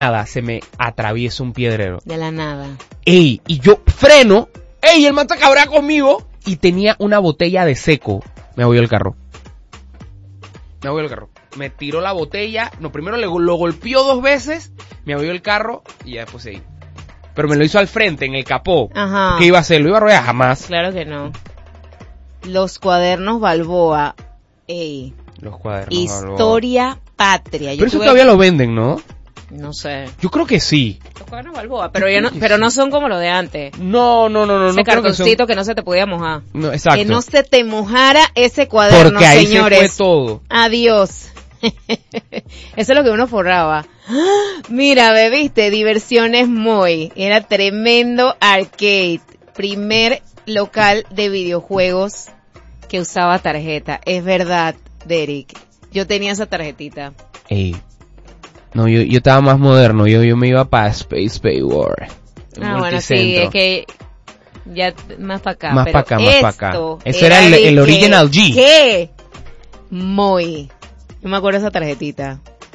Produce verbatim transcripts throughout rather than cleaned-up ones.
nada se me atraviesa un piedrero. De la nada. Ey, y yo freno, ey, el man está cabrea conmigo, y tenía una botella de seco. Me voy al carro. Me voy al carro. Me tiró la botella, no, primero le, lo golpeó dos veces, me voy al carro, y ya después ahí. Pero me lo hizo al frente, en el capó. Ajá. ¿Qué iba a hacer? ¿Lo iba a rodear? Jamás. Claro que no. Los cuadernos Balboa. Ey. Los cuadernos Historia Balboa. Patria. Yo Pero eso tuve... todavía lo venden, ¿no? No sé. Yo creo que sí. Los cuadernos Balboa, pero, ya no, pero no son como los de antes. No, no, no, no. Ese no cartoncito creo que, son... que no se te podía mojar. No, exacto. Que no se te mojara ese cuaderno, porque ahí señores. se fue todo. Adiós. Eso es lo que uno forraba. Mira, bebiste, Diversiones Moy. Era tremendo arcade. Primer local de videojuegos que usaba tarjeta. Es verdad, Derek. Yo tenía esa tarjetita. Ey. No, yo, yo estaba más moderno. Yo, yo me iba para Space Bay War. Ah, bueno, sí, es que ya más para acá. Más para acá, más para acá. Ese era, era el, el original que, G. ¿Qué? Muy. No me acuerdo esa tarjetita.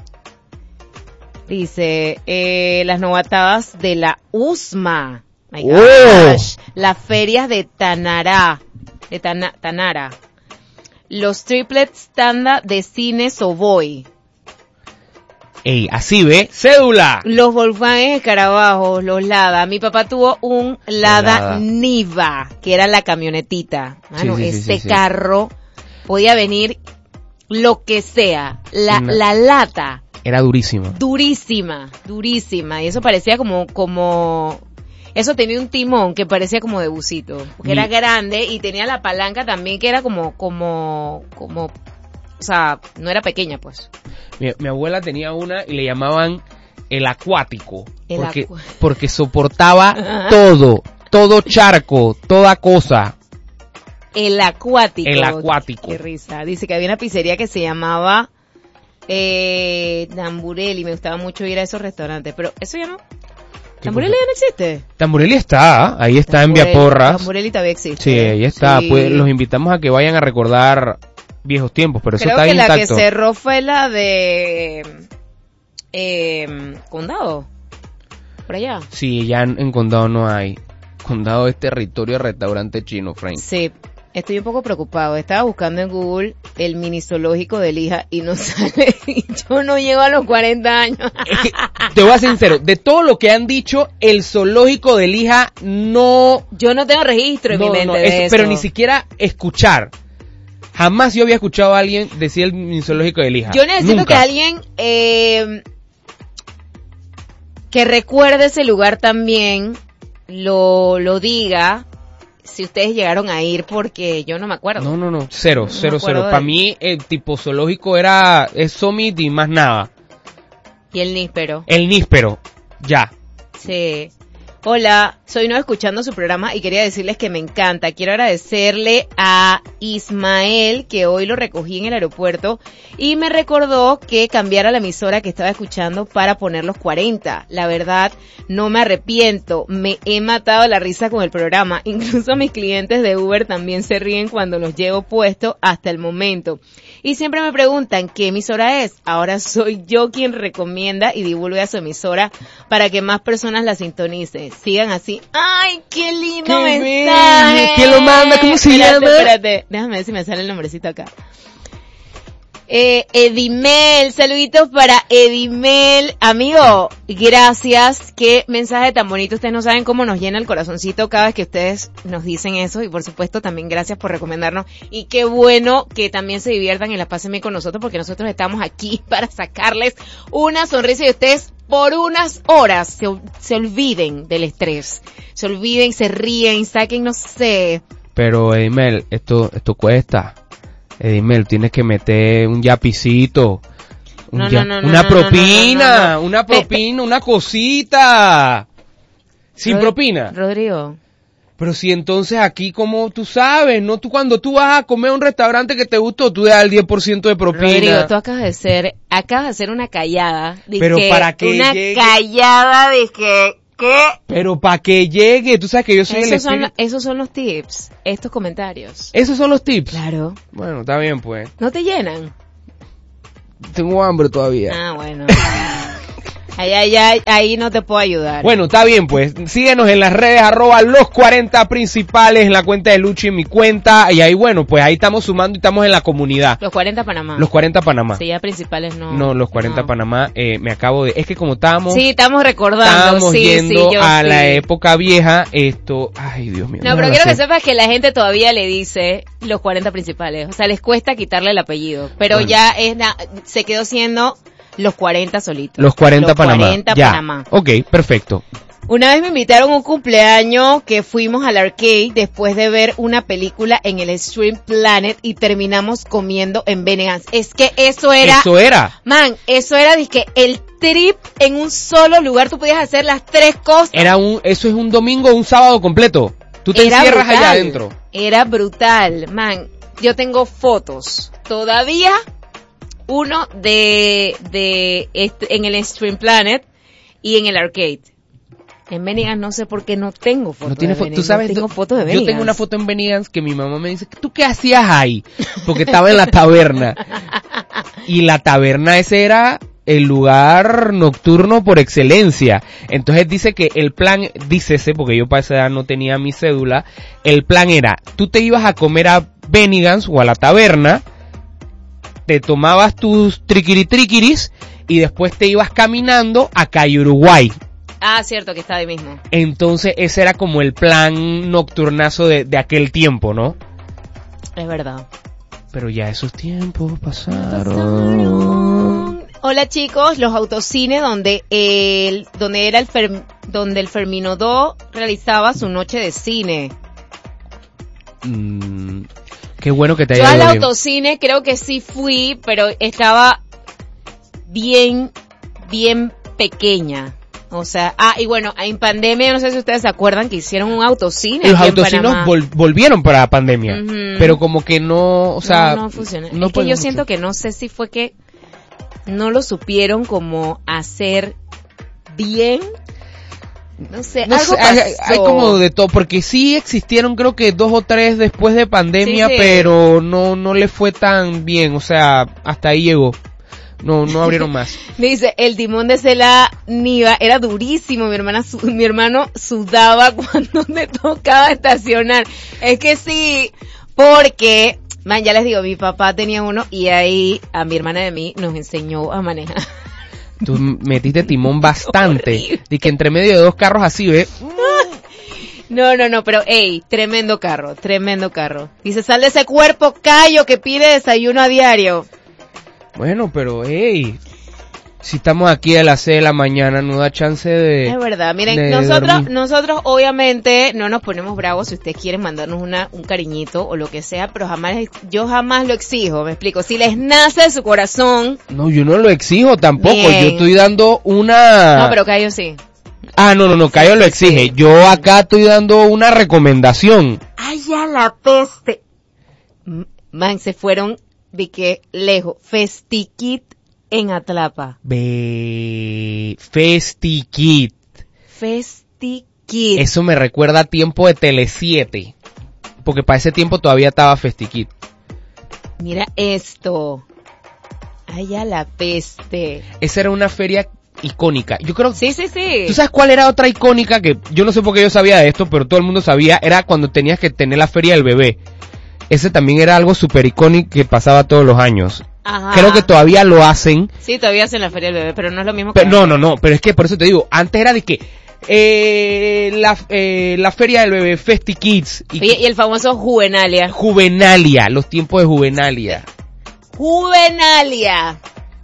Dice, eh, las novatadas de la U S M A. My oh. gosh. Las ferias de Tanará. De Tana, Tanara. Los triplets tanda de cine Soboy. Ey, así ve, cédula. Los Volkswagen Escarabajos, los Lada. Mi papá tuvo un Lada, Lada. Niva, que era la camionetita. Mano, Sí, sí, ese sí, sí, sí. carro podía venir lo que sea. La, Una- la lata, Era durísimo. durísima, durísima. Y eso parecía como, como, eso tenía un timón que parecía como de busito. Porque Mi- era grande y tenía la palanca también que era como, como, como, o sea, no era pequeña pues. Mi, mi abuela tenía una y le llamaban el acuático. El porque, acu- porque soportaba todo, todo charco, toda cosa. El acuático. El acuático. Qué risa. Dice que había una pizzería que se llamaba eh, Tamburelli. Me gustaba mucho ir a esos restaurantes. Pero eso ya no. ¿Tamburelli ya no existe? Tamburelli está, ahí está en Tamburelli- Viaporras. Tamburelli todavía existe. Sí, ahí está. Sí. Pues los invitamos a que vayan a recordar viejos tiempos, pero eso Creo está que la intacto. que cerró fue la de eh, Condado. Por allá. Sí, ya en, en Condado no hay. Condado es territorio de restaurante chino, Frank. Sí. Estoy un poco preocupado. Estaba buscando en Google el mini zoológico de Lija y no sale. Y yo no llego a los cuarenta años. Es que, te voy a ser sincero, de todo lo que han dicho, el zoológico de Lija no... Yo no tengo registro en no, mi mente no, de eso, eso. pero ni siquiera escuchar. Jamás yo había escuchado a alguien decir el mini zoológico de Lija. Yo necesito Nunca. que alguien eh, que recuerde ese lugar también lo, lo diga. Si ustedes llegaron a ir, porque yo no me acuerdo. No, no, no, cero, No me cero, acuerdo cero. de- Para mí, el tipo zoológico era es Summit y más nada. Y el níspero. El níspero, ya. Sí. Hola, soy nueva escuchando su programa y quería decirles que me encanta. Quiero agradecerle a Ismael, que hoy lo recogí en el aeropuerto y me recordó que cambiara la emisora que estaba escuchando para poner los cuarenta. La verdad, no me arrepiento. Me he matado la risa con el programa. Incluso mis clientes de Uber también se ríen cuando los llevo puesto hasta el momento. Y siempre me preguntan qué emisora es. Ahora soy yo quien recomienda y divulga su emisora para que más personas la sintonicen. Sigan así. ¡Ay, qué lindo ¡Qué mensaje! bello! ¿Quién lo manda? ¿Cómo se Espérate, llama? Espérate, déjame ver si me sale el nombrecito acá. Eh, Edimel, saluditos para Edimel. Amigo, gracias. Qué mensaje tan bonito. Ustedes no saben cómo nos llena el corazoncito cada vez que ustedes nos dicen eso. Y por supuesto también gracias por recomendarnos. Y qué bueno que también se diviertan y la pasen bien con nosotros, porque nosotros estamos aquí para sacarles una sonrisa y ustedes por unas horas se, se olviden del estrés. Se olviden, se ríen, saquen, no sé. Pero Edimel, esto, esto cuesta. Edimel, tienes que meter un yapicito. Un No, ya- no, no, no, una no, propina, no, no, no. una Pe- propina, una cosita. Sin Rod- propina. Rodrigo. Pero si entonces aquí, como tú sabes, ¿no? Tú cuando tú vas a comer a un restaurante que te gustó, tú le das el diez por ciento de propina. Rodrigo, tú acabas de ser, acabas de hacer una callada. De Pero que, para que una llegue- callada de que, ¿qué? Pero para que llegue, tú sabes que yo soy el Esos son, espíritu- esos son los tips, estos comentarios. Esos son los tips. Claro. Bueno, está bien pues. ¿No te llenan? Tengo hambre todavía. Ah, bueno. Ahí, ahí, ahí, ahí no te puedo ayudar. Bueno, está bien, pues. Síguenos en las redes, arroba los cuarenta principales, en la cuenta de Luchi, en mi cuenta. Y ahí, bueno, pues ahí estamos sumando y estamos en la comunidad. Los cuarenta Panamá. Los cuarenta Panamá. Sí, ya principales no. No, los cuarenta no. Panamá, eh, me acabo de... Es que como estábamos... Sí, estamos recordando. Estábamos sí, yendo sí, yo a sí. la época vieja, esto... Ay, Dios mío. No, no pero lo quiero sé. que sepas que la gente todavía le dice los cuarenta principales. O sea, les cuesta quitarle el apellido. Pero Bueno. ya es na- se quedó siendo los cuarenta solitos. Los cuarenta Los Panamá. cuarenta ya. Panamá. Ok, perfecto. Una vez me invitaron a un cumpleaños que fuimos al arcade después de ver una película en el Extreme Planet y terminamos comiendo en Benihana. Es que eso era... Eso era. Man, eso era dizque el trip en un solo lugar. Tú podías hacer las tres cosas. Era un... Eso es un domingo, un sábado completo. Tú te Era encierras brutal. allá adentro. Era brutal, man. Yo tengo fotos. Todavía uno de, de este, en el Extreme Planet y en el arcade. En Benigans no sé por qué no tengo fotos. No tiene de foto, tú Benigans. sabes, No tengo tú- fotos de yo Benigans. tengo una foto en Benigans que mi mamá me dice, ¿tú qué hacías ahí? Porque estaba en la taberna. Y la taberna ese era el lugar nocturno por excelencia. Entonces dice que el plan, dícese, porque yo para esa edad no tenía mi cédula, el plan era, tú te ibas a comer a Benigans o a la taberna, te tomabas tus triquiritriquiris y después te ibas caminando a Calle Uruguay. Ah, cierto, que está ahí mismo. Entonces ese era como el plan nocturnazo de, de aquel tiempo, ¿no? Es verdad. Pero ya esos tiempos pasaron. Hola chicos, los autocines donde el, donde era el Fer- donde el Ferminodó realizaba su noche de cine. Mm, qué bueno que te Yo haya al ido bien. autocine creo que sí fui, pero estaba bien, bien pequeña. O sea, ah, y bueno, en pandemia, no sé si ustedes se acuerdan que hicieron un autocine. Los aquí en autocinos Panamá. vol- volvieron para la pandemia, Ujú. pero como que no, o sea, no, no funciona. no es que podemos yo hacer. siento que no sé si fue que no lo supieron como hacer bien. No sé, No algo sé, hay, pasó. hay como de todo, porque sí existieron creo que dos o tres después de pandemia, Sí, sí. pero no, no le fue tan bien, o sea, hasta ahí llegó. No, no abrieron más. Me dice, el timón de Cela Niva era durísimo, mi hermana, su- mi hermano sudaba cuando me tocaba estacionar. Es que sí, porque, man, ya les digo, mi papá tenía uno y ahí a mi hermana y a mí nos enseñó a manejar. Tú metiste timón bastante. Horrible. Y que entre medio de dos carros así, ¿ves? No, no, no, pero ey, tremendo carro, tremendo carro. Dice, sal de ese cuerpo callo que pide desayuno a diario. Bueno, pero hey, si estamos aquí a las seis de la mañana, no da chance de... Es verdad, miren, de nosotros, dormir. nosotros obviamente no nos ponemos bravos si ustedes quieren mandarnos una, un cariñito o lo que sea, pero jamás, yo jamás lo exijo, me explico. Si les nace de su corazón, No, yo no lo exijo tampoco, Bien. yo estoy dando una... no, pero Cayo sí. Ah, no, no, no, Cayo lo exige. sí. Yo acá estoy dando una recomendación. Ay, ya la peste. M- Man, se fueron de que lejos. Festiquit en Atlapa. Be... Festikit. Festiquit. Eso me recuerda a tiempo de Tele siete. Porque para ese tiempo todavía estaba Festikit. Mira esto. Ay, ya la peste. Esa era una feria icónica. Yo creo Sí, sí, sí. ¿Tú sabes cuál era otra icónica que yo no sé por qué yo sabía de esto, pero todo el mundo sabía? Era cuando tenías que tener la feria del bebé. Ese también era algo súper icónico que pasaba todos los años. Ajá. Creo que todavía lo hacen. Sí, todavía hacen la feria del bebé, pero no es lo mismo que... Pero no, no, no, pero es que por eso te digo, antes era de que eh, la, eh, la feria del bebé, Festi Kids y Oye, y el famoso Juvenalia. Juvenalia, los tiempos de Juvenalia. Juvenalia.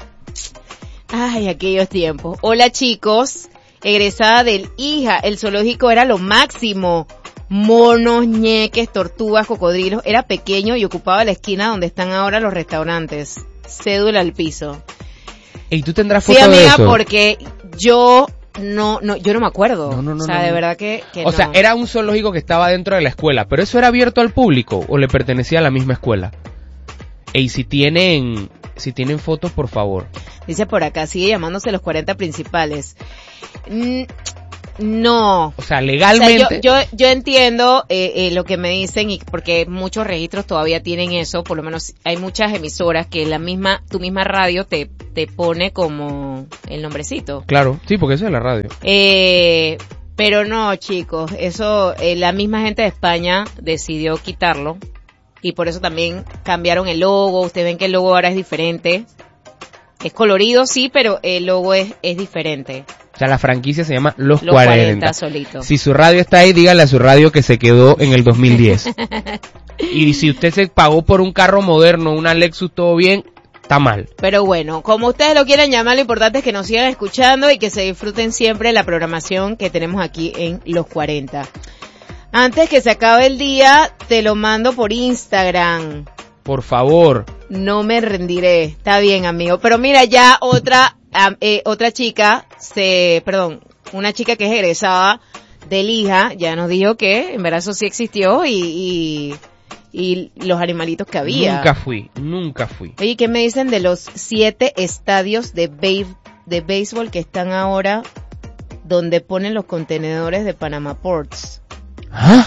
Ay, aquellos tiempos. Hola chicos, egresada del I J A, el zoológico era lo máximo. Monos, ñeques, tortugas, cocodrilos, era pequeño y ocupaba la esquina donde están ahora los restaurantes. Cédula al piso. ¿Y tú tendrás Sí, fotos de amiga, eso? porque yo no, no, yo no me acuerdo. No, no, no, o sea, no, de no. verdad que, que O no. sea, era un zoológico que estaba dentro de la escuela, pero eso era abierto al público o le pertenecía a la misma escuela. Y si tienen, si tienen fotos, por favor. Dice por acá, sigue llamándose los cuarenta principales. Mm, No. O sea, legalmente. O sea, yo, yo, yo entiendo eh, eh, lo que me dicen y porque muchos registros todavía tienen eso, por lo menos hay muchas emisoras que la misma, tu misma radio te, te pone como el nombrecito. Claro, sí, porque eso es la radio. Eh, pero no, chicos, eso, eh, la misma gente de España decidió quitarlo y por eso también cambiaron el logo. Ustedes ven que el logo ahora es diferente. Es colorido, sí, pero el logo es, es diferente. O sea, la franquicia se llama Los, Los cuarenta. cuarenta solito. Si su radio está ahí, dígale a su radio que se quedó en el dos mil diez. Y si usted se pagó por un carro moderno, una Lexus, todo bien, está mal. Pero bueno, como ustedes lo quieran llamar, lo importante es que nos sigan escuchando y que se disfruten siempre la programación que tenemos aquí en Los cuarenta. Antes que se acabe el día, te lo mando por Instagram. Por favor. No me rendiré. Está bien, amigo. Pero mira, ya otra eh, otra chica, se, perdón, una chica que es egresada de Lija, ya nos dijo que en verdad eso sí existió y, y, y los animalitos que había. Nunca fui, nunca fui. Oye, ¿qué me dicen de los siete estadios de, be- de béisbol que están ahora donde ponen los contenedores de Panama Ports? ¿Ah?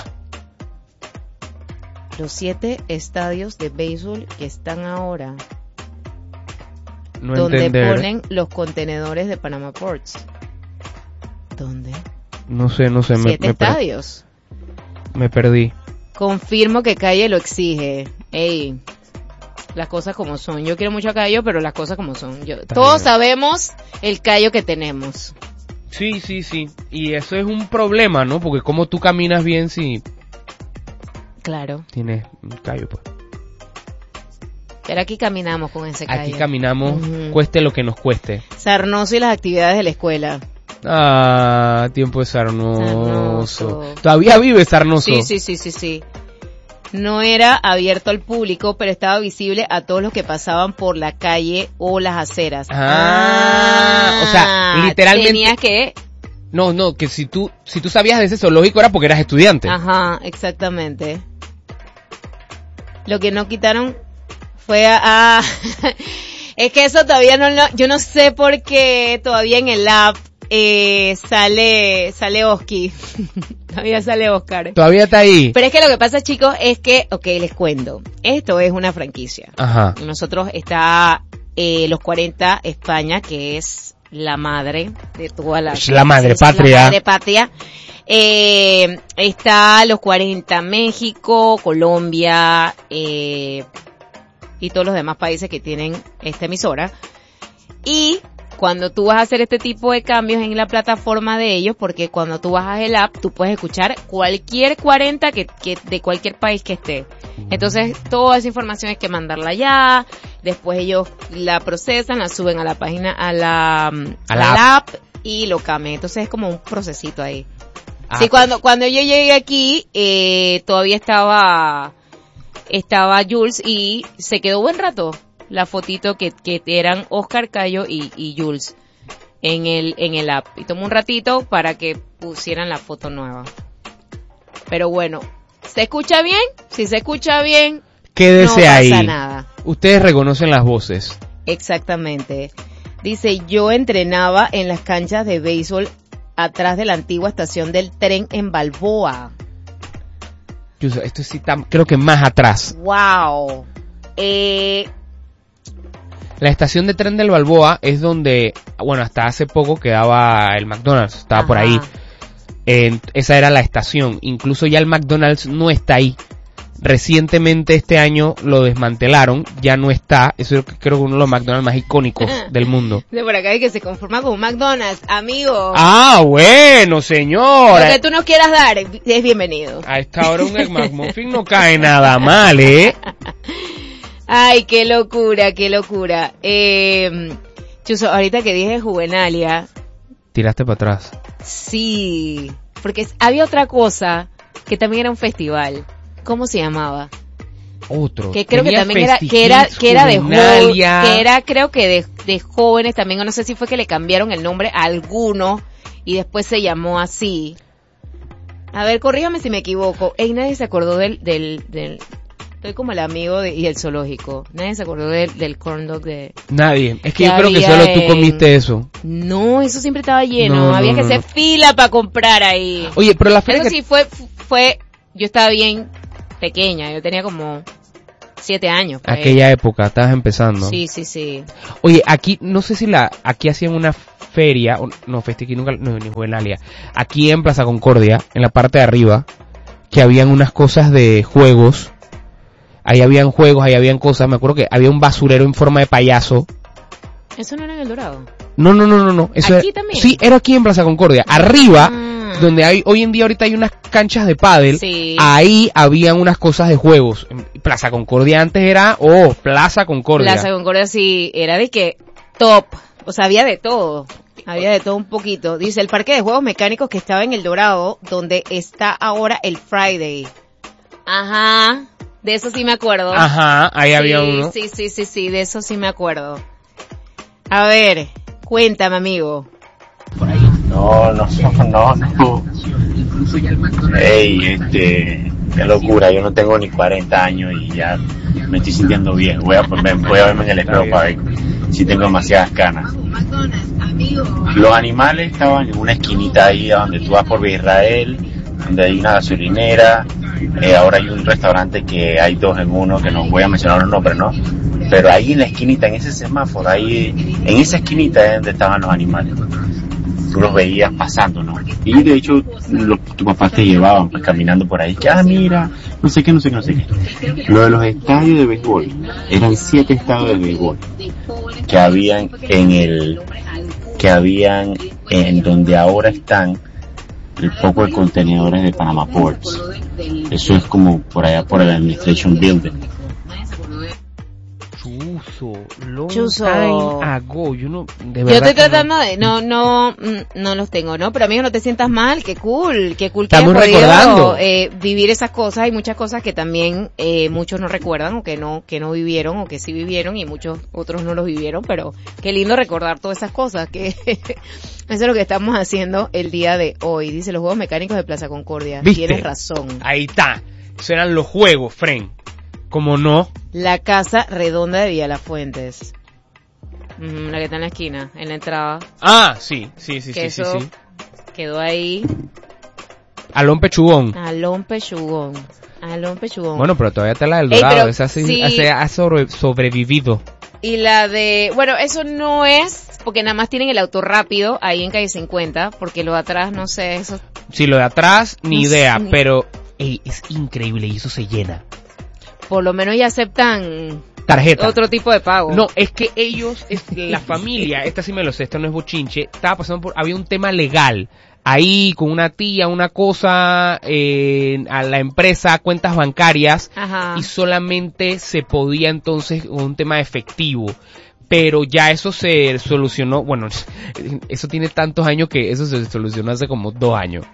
Los siete estadios de béisbol que están ahora No donde entender. ponen los contenedores de Panama Ports. ¿Dónde? No sé, no sé. Siete me, me per- estadios. Me perdí. Confirmo que Calle lo exige. Ey, las cosas como son. Yo quiero mucho a Cayo, pero las cosas como son. Yo, todos bien. sabemos el Cayo que tenemos. Sí, sí, sí. Y eso es un problema, ¿no? Porque como tú caminas bien si Claro. tienes un callo, pues. Pero aquí caminamos con ese Cayo. Aquí caminamos, Ujú. cueste lo que nos cueste. Sarnoso y las actividades de la escuela. Ah, tiempo de Sarnoso. Sarnoso. Todavía vive Sarnoso. Sí, sí, sí, sí, sí. No era abierto al público, pero estaba visible a todos los que pasaban por la calle o las aceras. Ah, o sea, literalmente- Tenías que... No, no, que si tú, si tú sabías de ese zoológico era porque eras estudiante. Ajá, exactamente. Lo que no quitaron fue a... a- es que eso todavía no lo... Yo no sé por qué todavía en el app eh, sale sale Oski. Todavía sale Oscar. Todavía está ahí. Pero es que lo que pasa, chicos, es que... Ok, les cuento. Esto es una franquicia. Ajá. Nosotros está eh, Los cuarenta España, que es la madre de todas las... Es la madre es patria. La madre patria. Eh, está Los cuarenta México, Colombia, eh, y todos los demás países que tienen esta emisora. Y cuando tú vas a hacer este tipo de cambios en la plataforma de ellos, porque cuando tú bajas el app, tú puedes escuchar cualquier cuarenta que, que de cualquier país que esté. Entonces, toda esa información hay que mandarla ya, después ellos la procesan, la suben a la página, a la, a la la app y lo cambian. Entonces es como un procesito ahí. Ah, Sí, cuando, cuando yo llegué aquí, eh, todavía estaba, estaba Jules y se quedó buen rato la fotito que, que eran Oscar, Cayo y, y Jules en el, en el app. Y tomó un ratito para que pusieran la foto nueva. Pero bueno, ¿se escucha bien? Si se escucha bien, Quédese no pasa ahí. nada. Ustedes reconocen las voces. Exactamente. Dice, yo entrenaba en las canchas de béisbol atrás de la antigua estación del tren en Balboa. Yo, esto sí está, creo que más atrás. Wow. Eh, La estación de tren del Balboa es donde, bueno, hasta hace poco quedaba el McDonald's, estaba Ajá. por ahí. Eh, esa era la estación. Incluso ya el McDonald's no está ahí. Recientemente este año lo desmantelaron, ya no está. Eso es, creo que uno de los McDonald's más icónicos del mundo. de por acá hay que se conforma con un McDonald's, amigo. Ah, bueno, Lo señora. que tú nos quieras dar es bienvenido. A esta hora un Egg McMuffin no cae nada mal, ¿eh? Ay, qué locura, qué locura. Eh, Chuso, ahorita que dije Juvenalia, Tiraste para atrás. sí, porque es- había otra cosa que también era un festival. ¿Cómo se llamaba? Otro. Que creo que Tenía también era que era Festikids, que era de jo- Juvenalia. que era creo que de, de jóvenes también, o no sé si fue que le cambiaron el nombre a alguno y después se llamó así. A ver, corríjame si me equivoco. Ey, nadie se acordó del del del Estoy como el amigo de, y el zoológico. Nadie se acordó del, del corn dog de... Nadie. Es que, que yo creo que había solo tú en- comiste eso. No, eso siempre estaba lleno. No, no, Había que no, hacer no. fila para comprar ahí. Oye, pero la feria Eso que... sí fue, fue, yo estaba bien pequeña. Yo tenía como siete años. por ahí. Aquella época, estabas empezando. Sí, sí, sí. Oye, aquí, no sé si la, aquí hacían una feria, o- no, Festi, aquí nunca, no, ni Juvenalia, aquí en Plaza Concordia, en la parte de arriba, que habían unas cosas de juegos, ahí habían juegos, ahí habían cosas, me acuerdo que había un basurero en forma de payaso. Eso no era en El Dorado. No, no, no, no, no. Eso ¿Aquí era- también? Sí, era aquí en Plaza Concordia. Arriba, Ah. donde hay, hoy en día ahorita hay unas canchas de pádel, Sí. ahí habían unas cosas de juegos. En Plaza Concordia antes era, oh, Plaza Concordia. Plaza Concordia sí, era de que top. O sea, había de todo. Había de todo un poquito. Dice, el parque de juegos mecánicos que estaba en El Dorado, donde está ahora el Friday. Ajá. De eso sí me acuerdo. Ajá, ahí sí, había uno. Sí, sí, sí, sí, de eso sí me acuerdo. A ver, cuéntame, amigo. No, no, no, no. Ey, este, qué locura, yo no tengo ni cuarenta años y ya me estoy sintiendo viejo. Voy a, ponerme- voy a verme en el espejo para ver si tengo demasiadas canas. Los animales estaban en una esquinita ahí donde tú vas por Vía Israel, donde hay una gasolinera. Eh, ahora hay un restaurante que hay dos en uno, que no voy a mencionar los nombres, ¿no? Pero ahí en la esquinita, en ese semáforo, ahí, en esa esquinita es donde estaban los animales. Tú los veías pasando, ¿no? Y de hecho, lo, tu papá te llevaban pues, caminando por ahí, que, ah, mira, no sé qué, no sé qué, no sé qué. Lo de los estadios de béisbol, eran siete estadios de béisbol que habían en el, que habían en donde ahora están el poco de contenedores de Panama Ports. Eso es como por allá por el Administration Building. Chuzo, long Chuzo. time ago. Yo no, de Yo verdad estoy que no- tratando de, no, no, mm, no los tengo, ¿no? Pero amigo, no te sientas mal, qué cool, qué cool que Estamos hayas podido, recordando. eh, vivir esas cosas. Hay muchas cosas que también, eh, muchos no recuerdan o que no, que no vivieron o que sí vivieron y muchos otros no los vivieron, pero qué lindo recordar todas esas cosas que, eso es lo que estamos haciendo el día de hoy. Dice los juegos mecánicos de Plaza Concordia. ¿Viste? Tienes razón. Ahí está. Esos eran los juegos, Fren. Como no. La casa redonda de Villa Las Fuentes. Ujú, la que está en la esquina, en la entrada. Ah, sí, sí, sí, que sí, sí, eso sí. quedó ahí. Alón Pechugón. Alón Pechugón. Alón Pechugón. Bueno, pero todavía está la del Ey, Dorado. pero Esa sí, sí. ese ha sobre- sobrevivido. Y la de, bueno, eso no es, porque nada más tienen el auto rápido ahí en calle cincuenta, porque lo de atrás, no sé, eso, Sí, lo de atrás, ni No idea, sé. pero ey, es increíble y eso se llena. por lo menos ya aceptan Tarjeta. otro tipo de pago. No, es que ellos, es, la familia, esta sí me lo sé, esta no es bochinche, estaba pasando por, había un tema legal, ahí con una tía, una cosa, eh, a la empresa, cuentas bancarias, Ajá. y solamente se podía entonces con un tema efectivo. Pero ya eso se solucionó, bueno, eso tiene tantos años que eso se solucionó hace como dos años.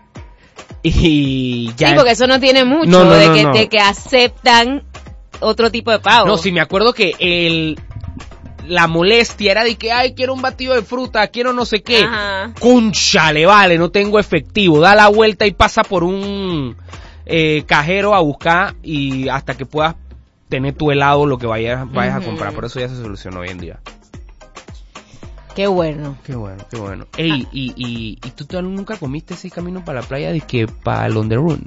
Y ya... Sí, porque eso no tiene mucho, No, no, de, no, que, no. de que aceptan otro tipo de pago. No, sí, me acuerdo que el... La molestia era de que, ay, quiero un batido de fruta, quiero no sé qué. Ajá. Cónchale, vale, no tengo efectivo. Da la vuelta y pasa por un eh, cajero a buscar y hasta que puedas tener tu helado lo que vayas, vayas Ujú. a comprar. Por eso ya se solucionó hoy en día. Qué bueno. Qué bueno, qué bueno. Ey, y, y, y tú, tú nunca comiste ese camino para la playa de que para el On The Run.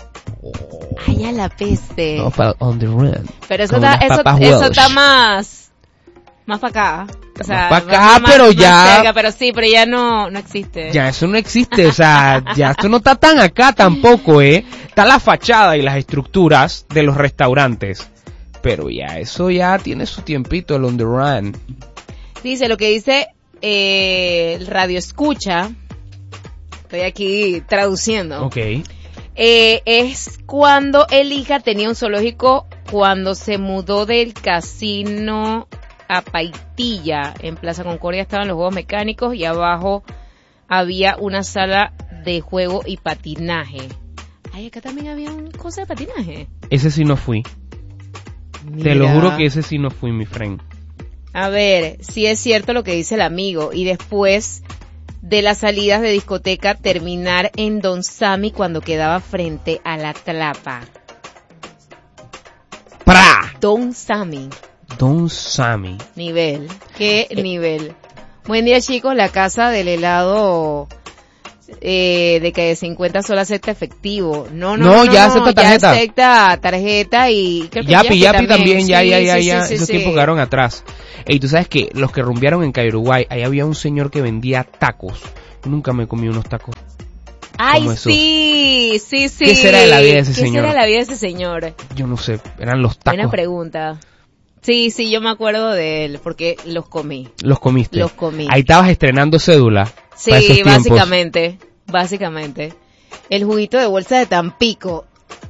Ay, a la peste. No, para el On The Run. Pero eso Con está, unas eso, papas eso Welsh. está más, más para acá. O sea, Más pa' acá, pero ya- cerca, pero sí, pero ya no, no existe. Ya eso no existe, o sea, ya esto no está tan acá tampoco, eh. Está la fachada y las estructuras de los restaurantes. Pero ya, eso ya tiene su tiempito, el On The Run. Dice, lo que dice eh, el radio escucha, estoy aquí traduciendo, Ok. eh, es cuando el hija tenía un zoológico cuando se mudó del casino a Paitilla. En Plaza Concordia estaban los juegos mecánicos y abajo había una sala de juego y patinaje. Ay, acá también había una cosa de patinaje. Ese sí no fui. Te lo Mira. juro que ese sí no fui, mi friend. A ver, si es cierto lo que dice el amigo. Y después de las salidas de discoteca, terminar en Don Sammy cuando quedaba frente a la Tlapa. ¡Pra! Don Sammy. Don Sammy. Nivel. ¿Qué eh. nivel? Buen día, chicos. La casa del helado eh, de calle cincuenta solo acepta efectivo. No, no, no. no ya no, acepta tarjeta. Ya acepta tarjeta y creo que Yapi, Yapi también. también. Ya, sí, ya, ya, sí, ya. Sí, sí, Esos sí. tiempos quedaron atrás. Ey, tú sabes que los que rumbearon en Calle Uruguay, ahí había un señor que vendía tacos. Nunca me comí unos tacos. Ay, sí, sí, sí. ¿Qué será de la vida de ese ¿Qué señor? será de la vida de ese señor? Yo no sé, eran los tacos. Buena pregunta. Sí, sí, yo me acuerdo de él, porque los comí. Los comiste. Los comí. Ahí estabas estrenando cédula. Sí, para esos tiempos. básicamente, básicamente. El juguito de bolsa de Tampico.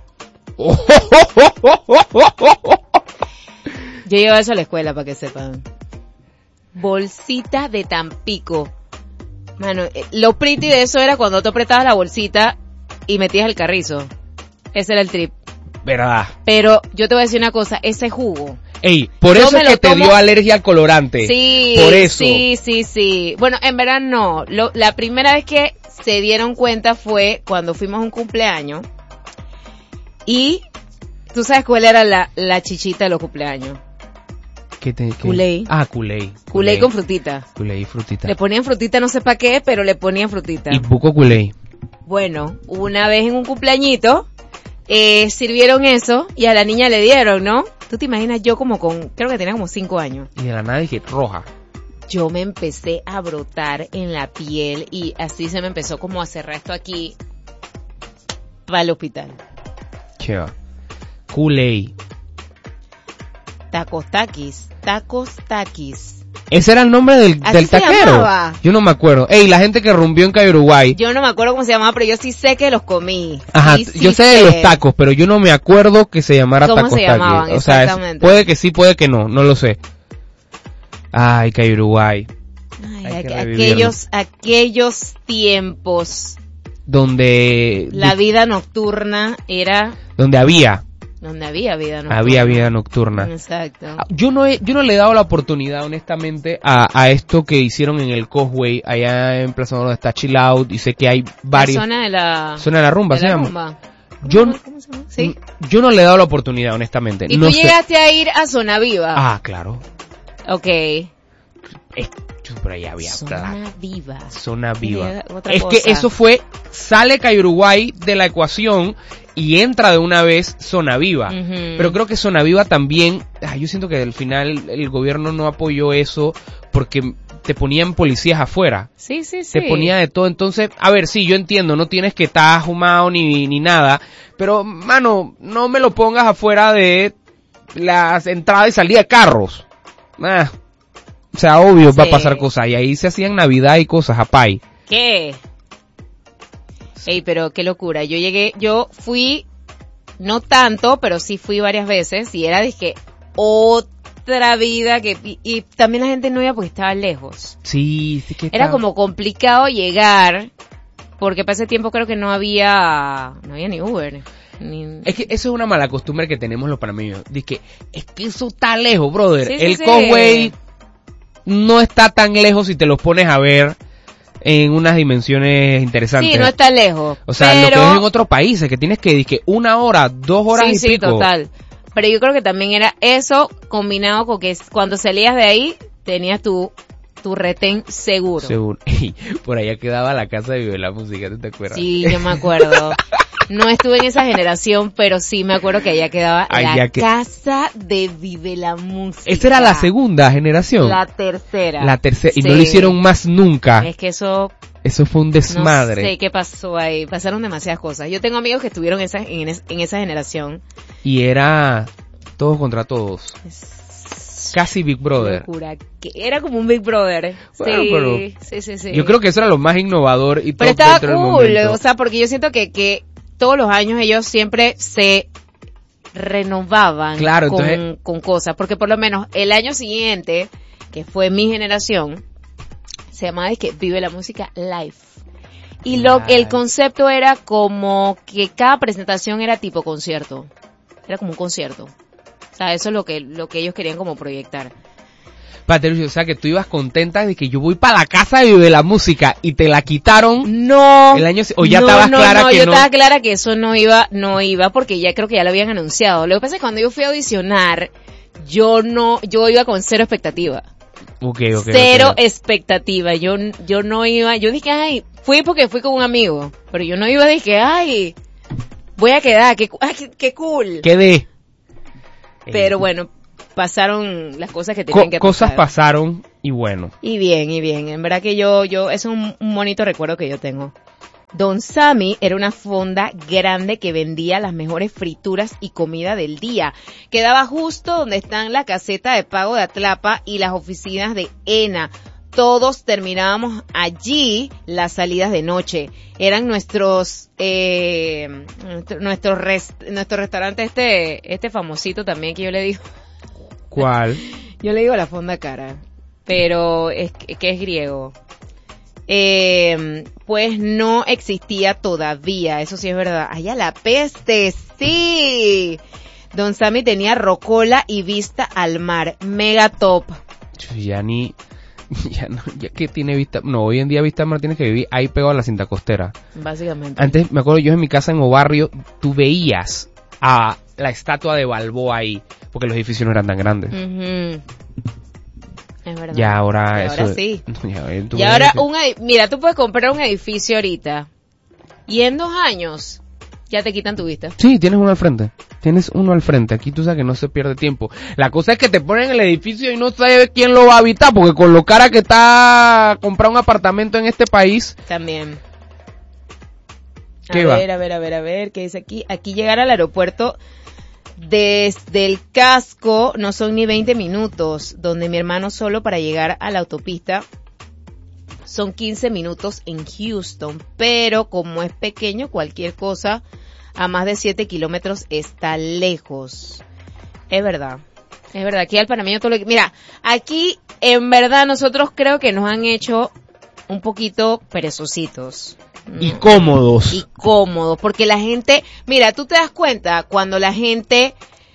Yo llevaba eso a la escuela, para que sepan. Bolsita de Tampico. Mano, lo pretty de eso era cuando tú apretabas la bolsita y metías el carrizo. Ese era el trip. Verdad. Pero yo te voy a decir una cosa, ese jugo. Ey, por yo eso es que te tomo... dio alergia al colorante. Sí, por eso. sí, sí, sí. Bueno, en verdad no. Lo, la primera vez que se dieron cuenta fue cuando fuimos a un cumpleaños. Y tú sabes cuál era la, la chichita de los cumpleaños. ¿Qué te, qué? Kool-Aid. Ah, Kool-Aid. Kool-Aid con frutita. Kool-Aid y frutita. Le ponían frutita no sé para qué, pero le ponían frutita. Y buco Kool-Aid. Bueno, una vez en un cumpleañito, eh, sirvieron eso y a la niña le dieron, ¿no? Tú te imaginas yo como con, creo que tenía como cinco años. Y de la nada dije, roja. Yo me empecé a brotar en la piel y así se me empezó como a cerrar esto aquí para el hospital. Cheva. Kool-Aid. Tacos taquis, tacos taquis. Ese era el nombre del, ¿Así del se taquero. llamaba? Yo no me acuerdo. Ey, la gente que rumbió en Calle Uruguay. Yo no me acuerdo cómo se llamaba, pero yo sí sé que los comí. Ajá, sí, sí yo sé, sé de los tacos, pero yo no me acuerdo que se llamara ¿Cómo tacos se llamaban? taquis. O sea, es, puede que sí, puede que no, no lo sé. Ay, Calle Uruguay. Ay, aqu- aquellos, aquellos tiempos. Donde... La vida nocturna era... Donde había. Donde había vida nocturna. Había vida nocturna. Exacto. Yo no he, yo no le he dado la oportunidad, honestamente, a, a esto que hicieron en el Causeway, allá en Plaza donde está Chill Out, y sé que hay varios... La zona de la... Zona de la rumba, de ¿se la llama? rumba. Yo, ¿Cómo se llama? ¿Sí? yo no le he dado la oportunidad, honestamente. ¿Y no tú sé. llegaste a ir a Zona Viva? Ah, claro. Ok. Es, por ahí había Zona plata. Viva. Zona Viva. Otra es cosa. que eso fue, sale Calle Uruguay de la ecuación y entra de una vez Zona Viva. Uh-huh. Pero creo que Zona Viva también, ay, yo siento que al final el gobierno no apoyó eso porque te ponían policías afuera. Sí, sí, sí. Te ponía de todo. Entonces, a ver, sí, yo entiendo, no tienes que estar fumado ni, ni nada, pero, mano, no me lo pongas afuera de las entradas y salida de carros. Ah. O sea, obvio Sí. va a pasar cosas. Y ahí se hacían Navidad y cosas, apay. ¿Qué? Ey, pero qué locura. Yo llegué, yo fui, no tanto, pero sí fui varias veces y era de que otra vida que, y, y también la gente no iba porque estaba lejos. Sí, sí que Era estaba- como complicado llegar, porque para ese tiempo creo que no había, no había ni Uber. Ni... Es que eso es una mala costumbre que tenemos los panameños. Dice que, es que eso está lejos, brother. Sí, sí, El sí. Causeway no está tan lejos si te lo pones a ver en unas dimensiones interesantes. Sí, no está lejos. O sea, pero... lo que es en otros países, que tienes que, dizque, una hora, dos horas sí, y sí, pico. total. Pero yo creo que también era eso combinado con que cuando salías de ahí tenías tu tu retén seguro. Seguro. Ey, por allá quedaba la casa de Vive la Música, ¿tú te acuerdas? Sí, yo me acuerdo. No estuve en esa generación, pero sí me acuerdo que allá quedaba Allá la que- casa de Vive la Música. Esa era la segunda generación. La tercera. La tercera. Y Sí. no lo hicieron más nunca. Es que eso, Eso fue un desmadre. no sé qué pasó ahí. Pasaron demasiadas cosas. Yo tengo amigos que estuvieron esa, en, es- en esa generación. Y era todos contra todos. Casi Big Brother. Locura. Que era como un Big Brother. Bueno, sí, pero sí, sí, sí. Yo creo que eso era lo más innovador y todo Pero estaba dentro del cool, momento. o sea, porque yo siento que, que todos los años ellos siempre se renovaban Claro, con, entonces- con cosas, porque por lo menos el año siguiente, que fue mi generación, se llamaba de que Vive la Música Live. Y lo, Live. el concepto era como que cada presentación era tipo concierto. Era como un concierto. O sea, eso es lo que, lo que ellos querían como proyectar. Patricio, o sea que tú ibas contenta de que yo voy para la casa de, de la música y te la quitaron. No. El año o ya no, estabas no, clara no, que yo no. estaba clara que eso no iba, no iba porque ya creo que ya lo habían anunciado. Lo que pasa es que cuando yo fui a audicionar, yo no, yo iba con cero expectativa. Okay, okay, cero okay. expectativa. Yo, yo no iba, yo dije, ay, fui porque fui con un amigo, pero yo no iba, dije, ay, voy a quedar, qué, ay, qué, qué cool. Quedé. Pero bueno, pasaron las cosas que tenían Co- que pasar. Cosas pasaron y bueno. Y bien, y bien. En verdad que yo, yo, es un, un bonito recuerdo que yo tengo. Don Sammy era una fonda grande que vendía las mejores frituras y comida del día. Quedaba justo donde están la caseta de pago de Atlapa y las oficinas de ENA. Todos terminábamos allí las salidas de noche. Eran nuestros, eh, nuestro, nuestro, rest, nuestro restaurante este, este famosito también que yo le digo. ¿Cuál? Yo le digo la fonda cara, pero es que es griego. Eh, pues no existía todavía, eso sí es verdad. Allá la peste, sí. Don Sammy tenía rocola y vista al mar, mega top. Ya ni, ya no, ya que tiene vista, no, hoy en día vista al mar tienes que vivir ahí pegado a la cinta costera. Básicamente. Antes, me acuerdo yo en mi casa en Obarrio, tú veías a la estatua de Balboa ahí, porque los edificios no eran tan grandes. Uh-huh. Es verdad. Y ahora y eso. ahora sí. Ya, y ahora un edi- mira, tú puedes comprar un edificio ahorita y en dos años ya te quitan tu vista. Sí, tienes uno al frente. Tienes uno al frente. Aquí tú sabes que no se pierde tiempo. La cosa es que te ponen el edificio y no sabes quién lo va a habitar, porque con lo cara que está comprar un apartamento en este país. También. A ¿Qué va? ver, a ver, a ver, a ver, ¿qué dice aquí? Aquí llegar al aeropuerto desde el casco no son ni veinte minutos, donde mi hermano solo para llegar a la autopista son quince minutos en Houston, pero como es pequeño, cualquier cosa a más de siete kilómetros está lejos. Es verdad, es verdad, aquí al panameño todo lo que... Mira, aquí en verdad nosotros creo que nos han hecho un poquito perezositos. Y cómodos. Y cómodos, porque la gente, mira, tú te das cuenta cuando la gente,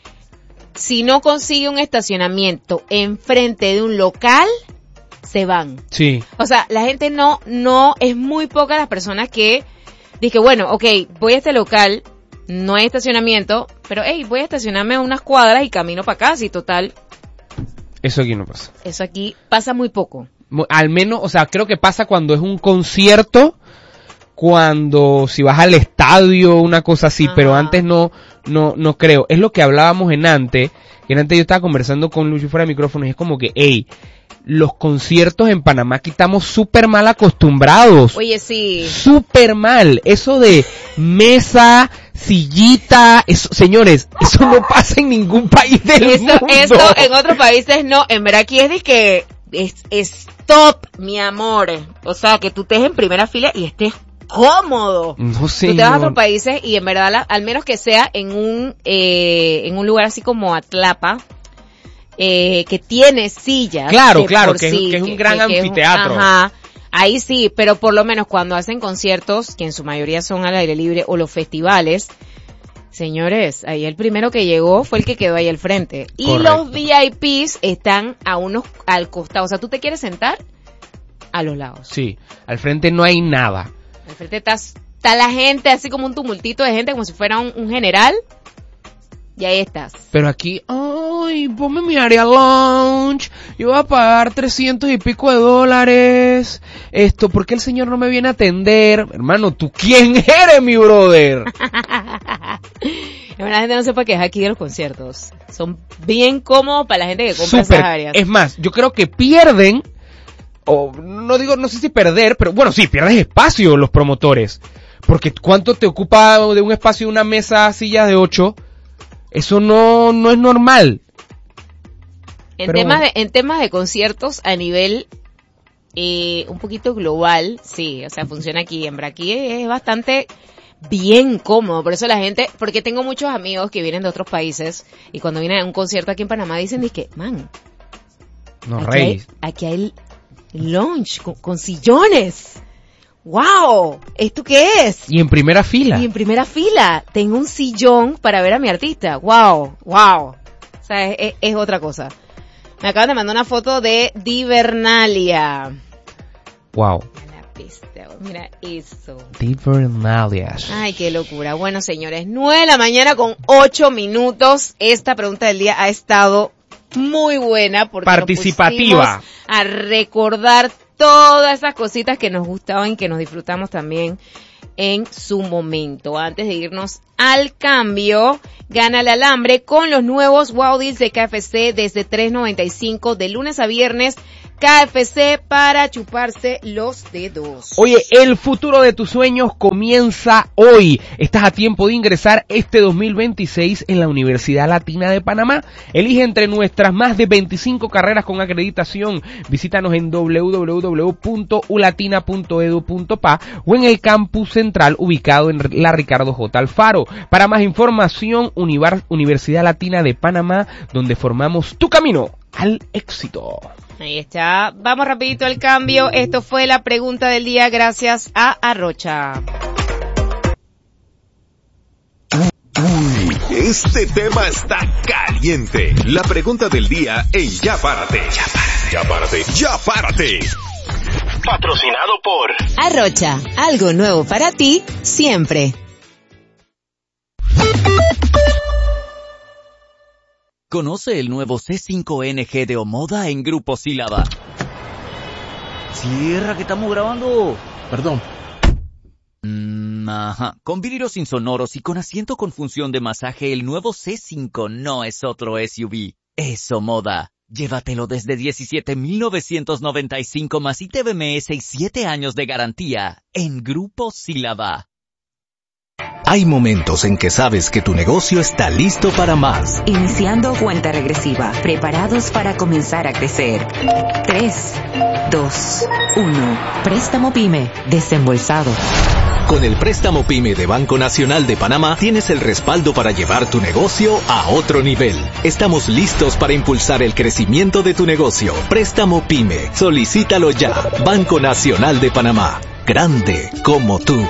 si no consigue un estacionamiento enfrente de un local, se van. Sí. O sea, la gente no, no, es muy poca las personas que dije, bueno, ok, voy a este local, no hay estacionamiento, pero hey, voy a estacionarme a unas cuadras y camino para casa y total. Eso aquí no pasa. Eso aquí pasa muy poco. Al menos, o sea, creo que pasa cuando es un concierto, cuando si vas al estadio, una cosa así, Ajá. pero antes no, no, no creo. Es lo que hablábamos en antes, que en antes yo estaba conversando con Lucho fuera de micrófono y es como que, hey, los conciertos en Panamá aquí estamos súper mal acostumbrados. Oye, sí. Súper mal. Eso de mesa, sillita, eso, señores, eso no pasa en ningún país del Eso, mundo. eso en otros países no, en verdad aquí es de que es, es top, mi amor. O sea, que tú estés en primera fila y estés cómodo. No sé. Tú te vas a otros países y en verdad, la, al menos que sea en un, eh, en un lugar así como Atlapa, eh, que tiene sillas. Claro, de claro, por que, sí, es, que es un que- gran que- que es un- anfiteatro. ajá. Ahí sí, pero por lo menos cuando hacen conciertos, que en su mayoría son al aire libre, o los festivales, señores, ahí el primero que llegó fue el que quedó ahí al frente. Y Correcto. los V I Ps están a unos, al costado. O sea, tú te quieres sentar a los lados. Sí, al frente no hay nada. Al frente está, está la gente, así como un tumultito de gente, como si fuera un, un general. Y ahí estás. Pero aquí, ay, ponme mi área lounge, yo voy a pagar trescientos y pico de dólares. Esto, ¿por qué el señor no me viene a atender? Hermano, ¿tú quién eres, mi brother? La gente no se puede quejar aquí de los conciertos. Son bien cómodos para la gente que compra Súper. esas áreas. Es más, yo creo que pierden, o no digo, no sé si perder, pero bueno, sí, pierdes espacio los promotores. Porque ¿cuánto te ocupa de un espacio una mesa, sillas de ocho? Eso no, no es normal. En Pero temas bueno. de, en temas de conciertos a nivel eh, un poquito global, sí, o sea, funciona aquí. En verdad, aquí es bastante bien cómodo. Por eso la gente, porque tengo muchos amigos que vienen de otros países y cuando vienen a un concierto aquí en Panamá dicen, que man, No, aquí rey. hay, aquí hay lounge con, con sillones. ¡Wow! ¿Esto qué es? Y en primera fila. Y en primera fila tengo un sillón para ver a mi artista. ¡Wow! ¡Wow! O sea, es, es, es otra cosa. Me acaban de mandar una foto de Divernalia. Wow. Mira eso. Divernalias. Ay, qué locura. Bueno, señores, nueve de la mañana con ocho minutos. Esta pregunta del día ha estado muy buena porque participativa. Nos pusimos a recordar todas esas cositas que nos gustaban y que nos disfrutamos también en su momento. Antes de irnos al cambio, gana el alambre con los nuevos Wow Deals de K F C desde tres noventa y cinco de lunes a viernes. K F C para chuparse los dedos. Oye, el futuro de tus sueños comienza hoy. Estás a tiempo de ingresar este dos mil veintiséis en la Universidad Latina de Panamá. Elige entre nuestras más de veinticinco carreras con acreditación. Visítanos en doble u doble u doble u punto u latina punto edu punto pa o en el campus central ubicado en la Ricardo J. Alfaro. Para más información, Universidad Latina de Panamá, donde formamos tu camino al éxito. Ahí está. Vamos rapidito al cambio. Esto fue la pregunta del día gracias a Arrocha. Uy, este tema está caliente. La pregunta del día en Ya Párate. Ya Párate. Ya Párate. Patrocinado por Arrocha. Algo nuevo para ti, siempre. Conoce el nuevo C cinco N G de Omoda en Grupo Sílaba. Cierra, que estamos grabando. Perdón. Mm, ajá. Con vidrios insonoros y con asiento con función de masaje, el nuevo C cinco no es otro S U V. Es Omoda. Llévatelo desde diecisiete mil novecientos noventa y cinco más I T B M S y siete años de garantía en Grupo Sílaba. Hay momentos en que sabes que tu negocio está listo para más. Iniciando cuenta regresiva, preparados para comenzar a crecer. tres, dos, uno. Préstamo PYME, desembolsado. Con el préstamo PYME de Banco Nacional de Panamá tienes el respaldo para llevar tu negocio a otro nivel. Estamos listos para impulsar el crecimiento de tu negocio. Préstamo PYME, solicítalo ya. Banco Nacional de Panamá, grande como tú.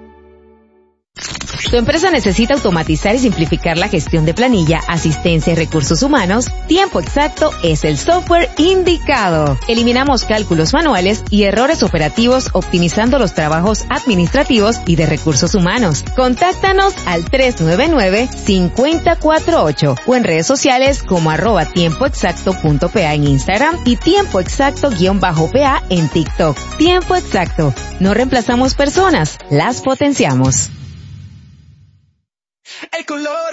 Tu empresa necesita automatizar y simplificar la gestión de planilla, asistencia y recursos humanos. Tiempo Exacto es el software indicado. Eliminamos cálculos manuales y errores operativos, optimizando los trabajos administrativos y de recursos humanos. Contáctanos al tres nueve nueve, cinco cero cuatro ocho o en redes sociales como arroba tiempo exacto punto pa en Instagram y tiempo exacto guión bajo pa en TikTok. Tiempo Exacto. No reemplazamos personas, las potenciamos. El color